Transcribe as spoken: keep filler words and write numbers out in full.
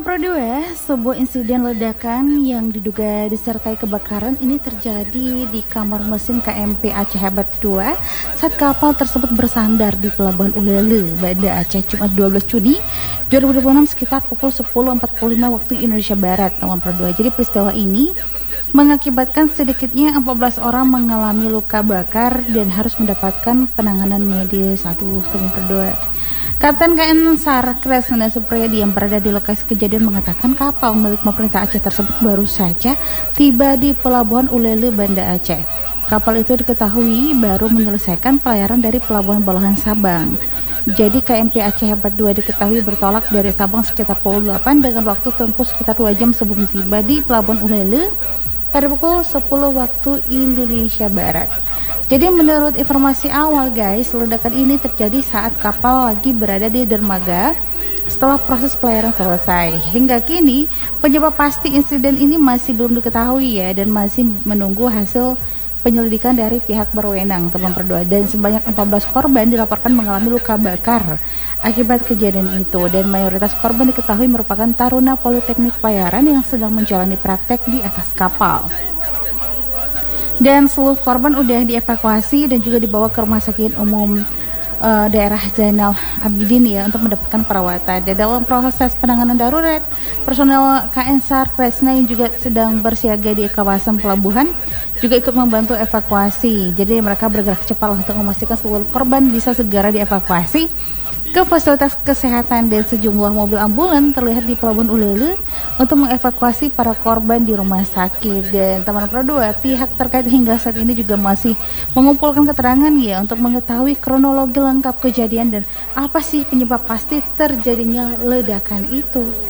Pro dua, sebuah insiden ledakan yang diduga disertai kebakaran ini terjadi di kamar mesin K M P Aceh Hebat dua saat kapal tersebut bersandar di Pelabuhan Ulele, Banda Aceh, Jumat dua belas Juni dua ribu dua puluh enam sekitar pukul sepuluh empat puluh lima waktu Indonesia Barat, teman Pro dua. Jadi peristiwa ini mengakibatkan sedikitnya empat belas orang mengalami luka bakar dan harus mendapatkan penanganan medis. Satu teman Pro dua. Kapten K N SAR Kresna Supriyadi yang berada di lokasi kejadian mengatakan kapal milik pemerintah Aceh tersebut baru saja tiba di Pelabuhan Ulele, Banda Aceh. Kapal itu diketahui baru menyelesaikan pelayaran dari Pelabuhan Balahan Sabang. Jadi K M P Aceh Hebat dua diketahui bertolak dari Sabang sekitar pukul delapan dengan waktu tempuh sekitar dua jam sebelum tiba di Pelabuhan Ulele pada pukul sepuluh waktu Indonesia Barat. Jadi menurut informasi awal guys, ledakan ini terjadi saat kapal lagi berada di dermaga setelah proses pelayaran selesai. Hingga kini penyebab pasti insiden ini masih belum diketahui ya, dan masih menunggu hasil penyelidikan dari pihak berwenang, teman berdua. Dan sebanyak empat belas korban dilaporkan mengalami luka bakar akibat kejadian itu, dan mayoritas korban diketahui merupakan taruna Politeknik Pelayaran yang sedang menjalani praktek di atas kapal. Dan seluruh korban udah dievakuasi dan juga dibawa ke Rumah Sakit Umum uh, Daerah Zainal Abidin ya untuk mendapatkan perawatan. Dan dalam proses penanganan darurat, personel K N SAR Kresna yang juga sedang bersiaga di kawasan pelabuhan juga ikut membantu evakuasi. Jadi mereka bergerak cepat untuk memastikan seluruh korban bisa segera dievakuasi ke fasilitas kesehatan, dan sejumlah mobil ambulan terlihat di Pelabuhan Ulele untuk mengevakuasi para korban di rumah sakit. Dan teman Pro dua, pihak terkait hingga saat ini juga masih mengumpulkan keterangan ya untuk mengetahui kronologi lengkap kejadian dan apa sih penyebab pasti terjadinya ledakan itu.